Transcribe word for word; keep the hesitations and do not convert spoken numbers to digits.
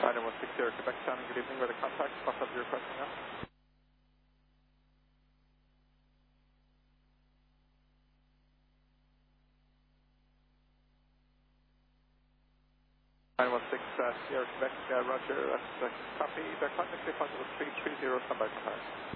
nine one six zero Quebec Sound, good evening, weather contact, what's up your requesting now? nine one six uh, Sierra Quebec, uh, Roger, that's uh, copy, the contact is possible three three zero, standby for time.